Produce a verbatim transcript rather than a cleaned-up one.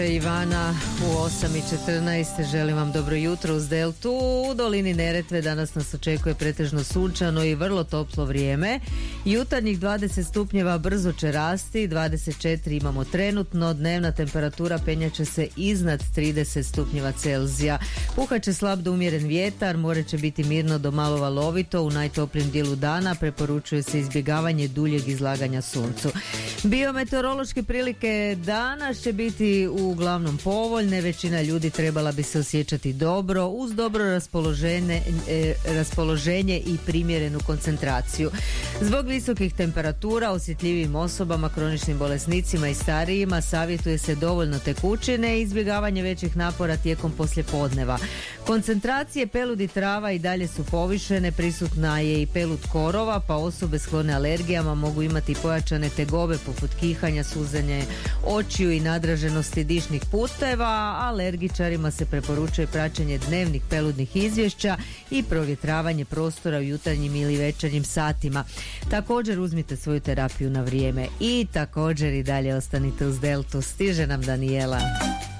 Ivana u osam i četrnaest. Želim vam dobro jutro uz Deltu. U dolini Neretve danas nas očekuje pretežno sunčano i vrlo toplo vrijeme. Jutarnjih dvadeset stupnjeva brzo će rasti, dvadeset četiri imamo trenutno, dnevna temperatura penjaće se iznad trideset stupnjeva Celzija. Puhaće slab do umjeren vjetar, more će biti mirno do malo valovito, u najtoplijem dijelu dana preporučuje se izbjegavanje duljeg izlaganja suncu. Biometeorološke prilike danas će biti uglavnom povoljne, većina ljudi trebala bi se osjećati dobro, uz dobro raspoloženje, e, raspoloženje i primjerenu koncentraciju. Zbog visokih temperatura osjetljivim osobama, kroničnim bolesnicima i starijima savjetuje se dovoljno tekućine i izbjegavanje većih napora tijekom poslijepodneva. Koncentracije peludi trava i dalje su povišene, prisutna je i pelud korova, pa osobe sklone alergijama mogu imati pojačane tegobe poput kihanja, suzanje očiju i nadraženosti dišnih puteva. Alergičarima se preporučuje praćenje dnevnih peludnih izvješća i provjetravanje prostora u jutarnjim ili večernjim satima. Također uzmite svoju terapiju na vrijeme i također i dalje ostanite uz Deltu. Stiže nam Danijela.